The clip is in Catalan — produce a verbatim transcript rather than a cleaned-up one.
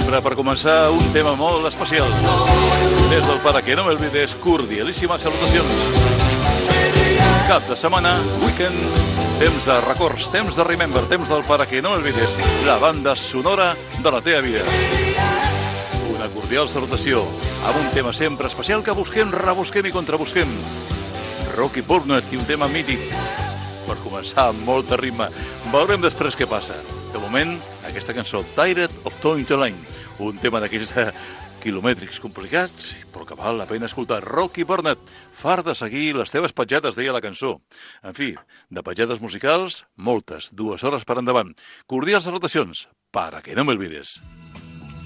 sempre, per començar, un tema molt especial. Des del Para que no me olvides, cordialíssimes salutacions. Cap de setmana, weekend, temps de records, temps de remember, temps del Para que no me olvides, la banda sonora de la teva vida. Una cordial salutació amb un tema sempre especial que busquem, rebusquem i contrabusquem. Rocky Burnett i un tema mític. Per començar, amb molta ritme. Veurem després què passa. De moment, aquesta cançó, Tired of Towing the Line, un tema d'aquells de quilomètrics complicats, però que val la pena escoltar. Rocky Burnett, far de seguir les teves petjades, deia la cançó. En fi, de petjades musicals, moltes, dues hores per endavant. Cordials salutacions, para que no me olvides.